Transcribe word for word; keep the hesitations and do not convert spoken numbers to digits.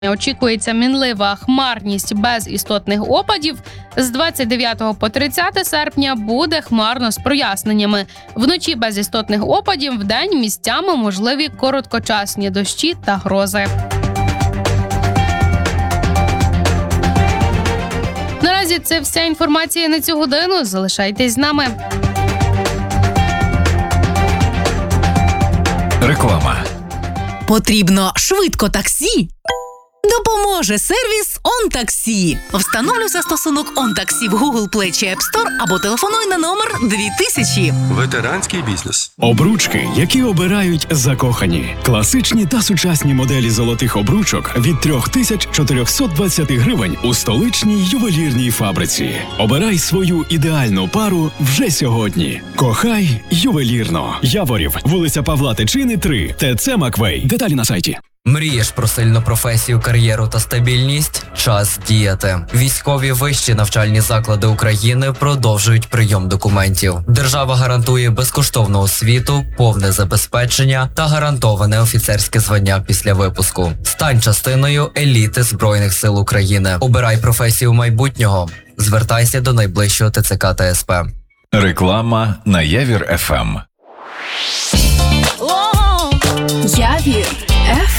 Очікується мінлива хмарність без істотних опадів. З двадцять дев'ятого по тридцяте серпня буде хмарно з проясненнями. Вночі без істотних опадів, вдень місцями можливі короткочасні дощі та грози. Наразі це вся інформація на цю годину. Залишайтесь з нами. Реклама. Потрібно швидко таксі? Допоможе сервіс «ОнТаксі». Встановлюй застосунок «ОнТаксі» в Google Play чи App Store або телефонуй на номер дві тисячі. Ветеранський бізнес. Обручки, які обирають закохані. Класичні та сучасні моделі золотих обручок від три тисячі чотириста двадцять гривень у столичній ювелірній фабриці. Обирай свою ідеальну пару вже сьогодні. Кохай ювелірно. Яворів, вулиця Павла Тичини, три. ТЦ Маквей. Деталі на сайті. Мрієш про сильну професію, кар'єру та стабільність? Час діяти. Військові вищі навчальні заклади України продовжують прийом документів. Держава гарантує безкоштовну освіту, повне забезпечення та гарантоване офіцерське звання після випуску. Стань частиною еліти Збройних сил України. Обирай професію майбутнього. Звертайся до найближчого ТЦК та СП. Реклама на Явір еф ем. Явір еф